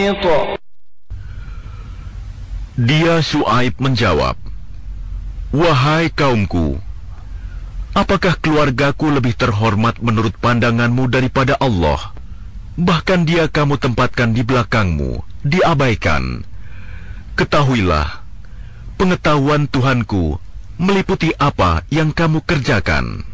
Dia Syuaib menjawab, "Wahai kaumku, apakah keluargaku lebih terhormat menurut pandanganmu daripada Allah? Bahkan dia kamu tempatkan di belakangmu, diabaikan. Ketahuilah, pengetahuan Tuhanku meliputi apa yang kamu kerjakan."